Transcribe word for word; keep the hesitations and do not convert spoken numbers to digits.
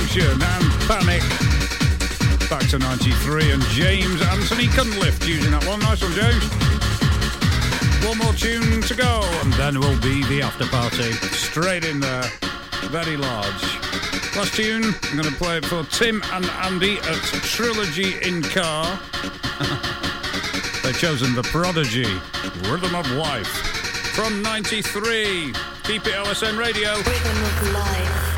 Revolution and Panic. Back to ninety-three, and James Anthony Cunliffe using that one. Nice one, James. One more tune to go, and then will be the after party. Straight in there. Very large. Last tune, I'm going to play it for Tim and Andy at Trilogy in Car. They've chosen The Prodigy, Rhythm of Life. From ninety-three, keep it L S M Radio. Rhythm of Life.